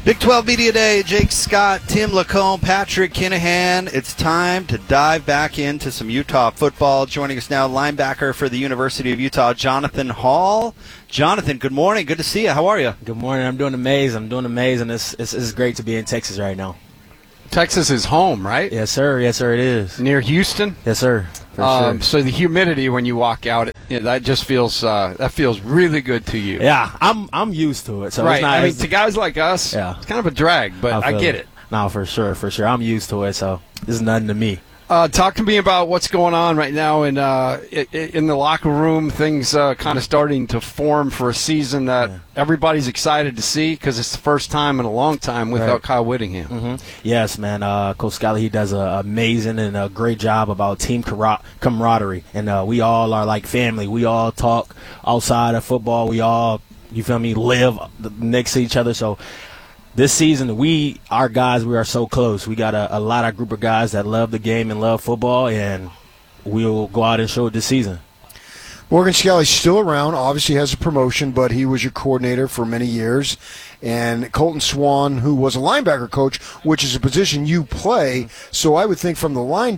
Big 12 Media Day, Jake Scott, Tim Lacombe, Patrick Kinahan. It's time to dive back into some Utah football. Joining us now, linebacker for the University of Utah, Jonathan Hall. Jonathan, good morning. Good to see you. How are you? Good morning. I'm doing amazing. It's great to be in Texas right now. Texas is home, right? Yes, sir. Yes, sir, it is. Near Houston? Yes, sir. For sure. So the humidity when you walk out, that just feels really good to you. Yeah, I'm used to it. So right. It's not, I mean, to guys like us, it's kind of a drag, but I get it. No, for sure. I'm used to it, so this is nothing to me. Talk to me about what's going on right now in the locker room. Things kind of starting to form for a season that everybody's excited to see because it's the first time in a long time without Kyle Whittingham. Mm-hmm. Yes, man. Coach Scally, he does an amazing and a great job about team camaraderie, and we all are like family. We all talk outside of football. We all, live next to each other. So this season, our guys, we are so close. We got a lot of group of guys that love the game and love football, and we'll go out and show it this season. Morgan Scalley's still around, obviously has a promotion, but he was your coordinator for many years. And Colton Swan, who was a linebacker coach, which is a position you play. So I would think from the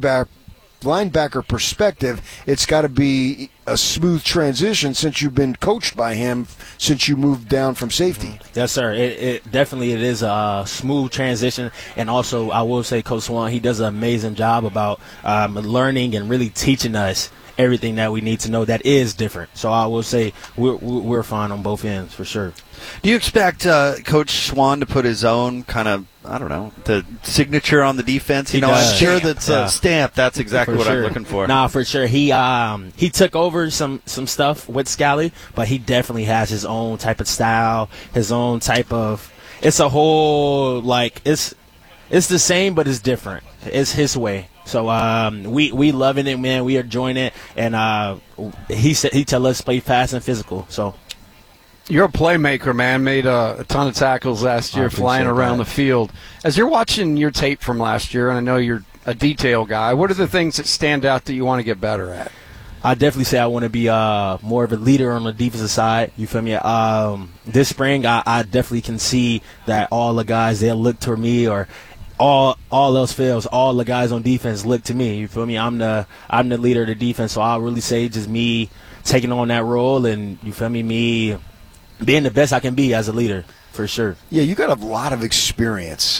linebacker perspective, it's got to be a smooth transition since you've been coached by him since you moved down from safety. Yes, sir. It definitely is a smooth transition, and also I will say Coach Swan, he does an amazing job about learning and really teaching us everything that we need to know that is different. So I will say we're fine on both ends for sure. Do you expect Coach Swan to put his own kind of, the signature on the defense? I'm sure that's a stamp. That's exactly what I'm looking for. Nah, for sure. He took over some stuff with Scally, but he definitely has his own type of style, his own type of. It's a whole it's the same, but it's different. It's his way. So we loving it, man. We are enjoying it, and he tell us play fast and physical. So. You're a playmaker, man. Made a ton of tackles last year, flying around the field. As you're watching your tape from last year, and I know you're a detail guy, what are the things that stand out that you want to get better at? I definitely say I want to be more of a leader on the defensive side. You feel me? This spring, I definitely can see that all the guys, they'll look toward me, or all else fails, all the guys on defense look to me. You feel me? I'm the leader of the defense, so I'll really say just me taking on that role, and you feel me being the best I can be as a leader, for sure. Yeah, you got a lot of experience,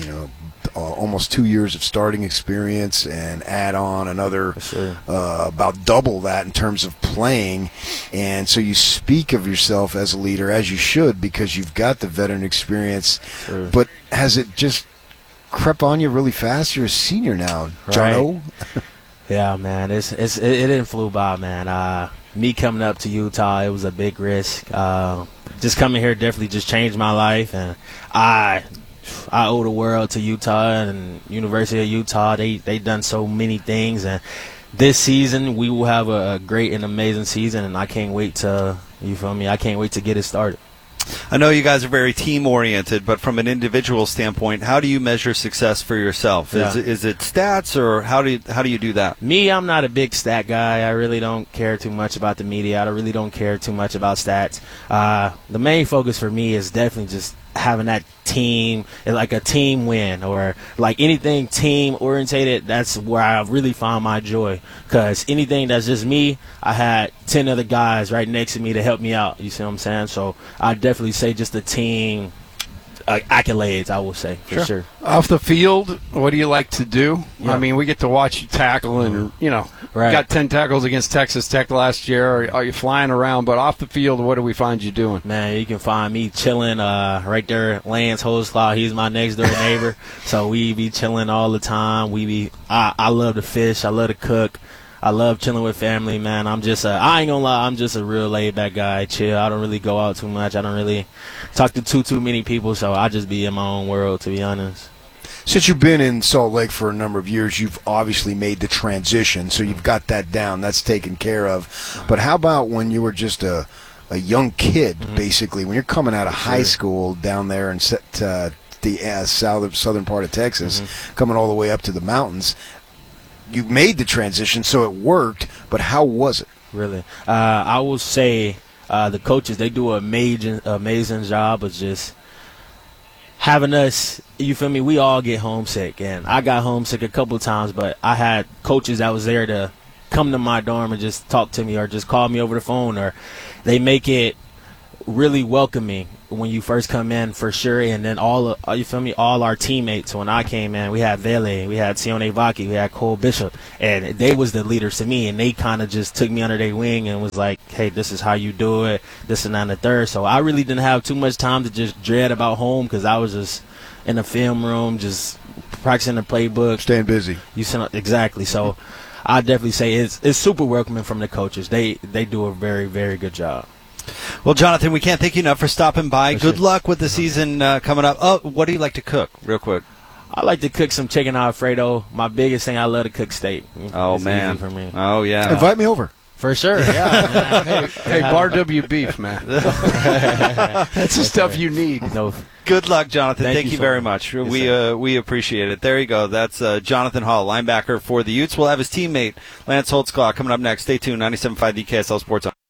almost 2 years of starting experience, and add on another about double that in terms of playing. And so you speak of yourself as a leader, as you should, because you've got the veteran experience. Sure. But has it just crept on you really fast? You're a senior now, Jono. Right. Yeah, man, it didn't flew by, man. Me coming up to Utah, it was a big risk. Just coming here definitely just changed my life, and I owe the world to Utah and University of Utah. They done so many things, and this season we will have a great and amazing season, and I can't wait to I can't wait to get it started. I know you guys are very team-oriented, but from an individual standpoint, how do you measure success for yourself? Yeah. Is it stats, or how do you do that? Me, I'm not a big stat guy. I really don't care too much about the media. I really don't care too much about stats. The main focus for me is definitely just having that team, like a team win, or like anything team orientated. That's where I really find my joy, because anything that's just me, I had 10 other guys right next to me to help me out. You see what I'm saying? So I definitely say just the team accolades, I will say, for sure. Off the field, what do you like to do? Yeah. I mean, we get to watch you tackle, and got 10 tackles against Texas Tech last year. Are you flying around? But off the field, what do we find you doing? Man, you can find me chilling right there at Lance Holzclaw. He's my next door neighbor, so we be chilling all the time. I love to fish. I love to cook. I love chilling with family, man. I ain't gonna lie, I'm just a real laid-back guy. Chill. I don't really go out too much. I don't really talk to too many people, so I just be in my own world, to be honest. Since you've been in Salt Lake for a number of years, you've obviously made the transition, so you've got that down. That's taken care of. But how about when you were just a young kid, basically, when you're coming out of high school down there in the southern part of Texas, coming all the way up to the mountains? You made the transition, so it worked, but how was it? Really? I will say the coaches, they do an amazing job of just having us, you feel me, we all get homesick. And I got homesick a couple of times, but I had coaches that was there to come to my dorm and just talk to me or just call me over the phone, or they make it really welcoming when you first come in, for sure. And then all our teammates, when I came in, we had Vele, we had Sione Vaki, we had Cole Bishop, and they was the leaders to me, and they kind of just took me under their wing and was like, hey, this is how you do it, this and that and the third. So I really didn't have too much time to just dread about home, because I was just in the film room just practicing the playbook, staying busy. Exactly. So I definitely say it's super welcoming from the coaches. They do a very, very good job. Well, Jonathan, we can't thank you enough for stopping by. Good luck with the season coming up. Oh, what do you like to cook, real quick? I like to cook some chicken Alfredo. My biggest thing, I love to cook steak. Oh, it's man. easy for me. Oh, yeah. Invite me over. For sure, yeah. Hey, Bar W beef, man. That's the stuff you need. No. Good luck, Jonathan. Thank you so very much. Yes, We appreciate it. There you go. That's Jonathan Hall, linebacker for the Utes. We'll have his teammate, Lance Holtzclaw, coming up next. Stay tuned. 97.5 the KSL Sports On.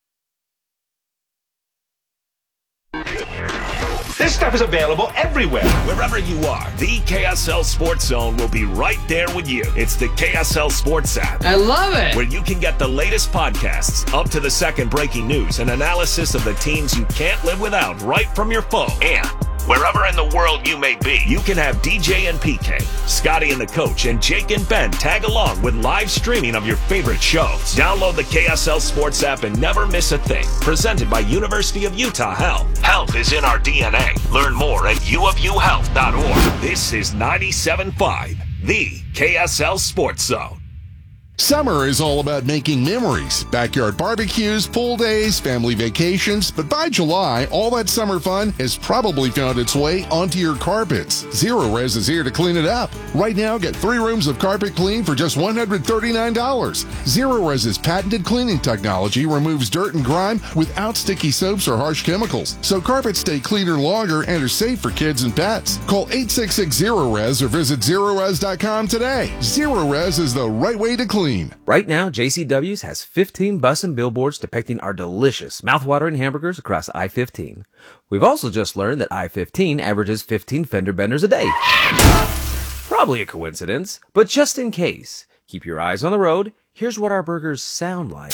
This stuff is available everywhere. Wherever you are, the KSL Sports Zone will be right there with you. It's the KSL Sports app. I love it. Where you can get the latest podcasts, up to the second breaking news, and analysis of the teams you can't live without right from your phone. And wherever in the world you may be, you can have DJ and PK, Scotty and the coach, and Jake and Ben tag along with live streaming of your favorite shows. Download the KSL Sports app and never miss a thing. Presented by University of Utah Health. Health is in our DNA. Learn more at uofuhealth.org. This is 97.5, the KSL Sports Zone. Summer is all about making memories. Backyard barbecues, pool days, family vacations. But by July, all that summer fun has probably found its way onto your carpets. Zero Res is here to clean it up. Right now, get 3 rooms of carpet clean for just $139. Zero Res's patented cleaning technology removes dirt and grime without sticky soaps or harsh chemicals. So carpets stay cleaner longer and are safe for kids and pets. Call 866-ZERO-RES or visit ZeroRes.com today. Zero Res is the right way to clean. Right now, JCW's has 15 bus and billboards depicting our delicious, mouthwatering hamburgers across I-15. We've also just learned that I-15 averages 15 fender benders a day. Probably a coincidence, but just in case, keep your eyes on the road. Here's what our burgers sound like.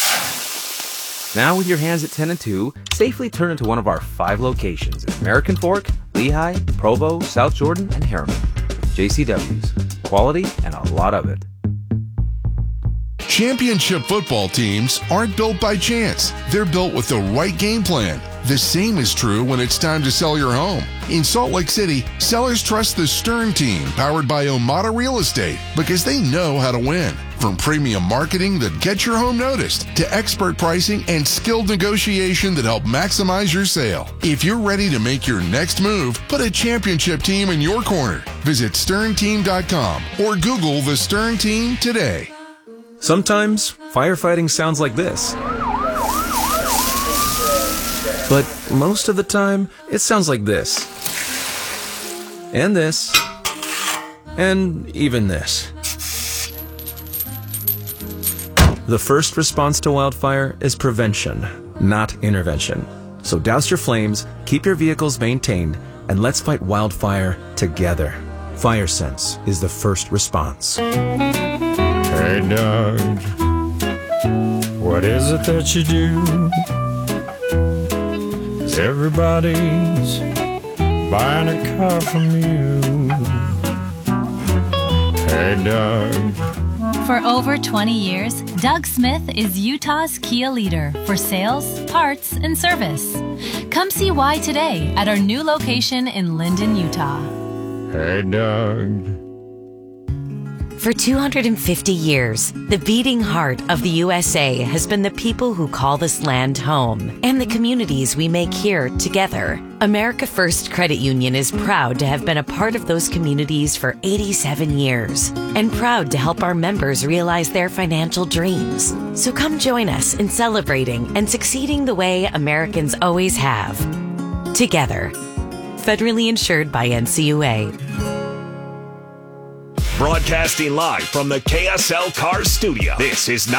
Now with your hands at 10 and 2, safely turn into one of our 5 locations in American Fork, Lehigh, Provo, South Jordan, and Harriman. JCW's. Quality and a lot of it. Championship football teams aren't built by chance. They're built with the right game plan. The same is true when it's time to sell your home. In Salt Lake City, sellers trust the Stern team, powered by Omada Real Estate, because they know how to win. From premium marketing that gets your home noticed, to expert pricing and skilled negotiation that help maximize your sale. If you're ready to make your next move, put a championship team in your corner. Visit sternteam.com or Google the Stern Team today. Sometimes, firefighting sounds like this. But most of the time, it sounds like this. And this. And even this. The first response to wildfire is prevention, not intervention. So douse your flames, keep your vehicles maintained, and let's fight wildfire together. FireSense is the first response. Hey Doug, what is it that you do? 'Cause everybody's buying a car from you. Hey Doug. For over 20 years, Doug Smith is Utah's Kia leader for sales, parts, and service. Come see why today at our new location in Linden, Utah. Hey Doug. For 250 years, the beating heart of the USA has been the people who call this land home and the communities we make here together. America First Credit Union is proud to have been a part of those communities for 87 years and proud to help our members realize their financial dreams. So come join us in celebrating and succeeding the way Americans always have. Together. Federally insured by NCUA. Broadcasting live from the KSL Cars Studio. This is